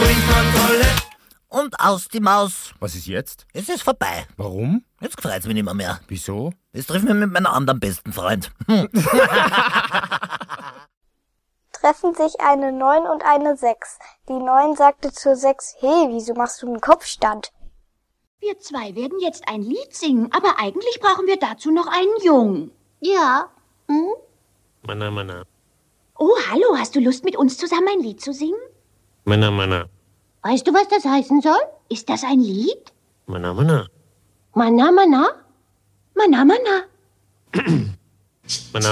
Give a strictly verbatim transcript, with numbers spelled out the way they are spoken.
Bringkontrolle. Und aus die Maus. Was ist jetzt? Es ist vorbei. Warum? Jetzt freut's mich nicht mehr, mehr. Wieso? Jetzt treffe ich mich mit meinem anderen besten Freund. Hm. Treffen sich eine neun und eine sechs. Die neun sagte zur sechs, hey, wieso machst du einen Kopfstand? Wir zwei werden jetzt ein Lied singen, aber eigentlich brauchen wir dazu noch einen Jungen. Ja. Hm? Mana, mana. Oh, hallo, hast du Lust, mit uns zusammen ein Lied zu singen? Mana, mana. Weißt du, was das heißen soll? Ist das ein Lied? Mana, mana. Mana, mana? Mana, mana. Mana,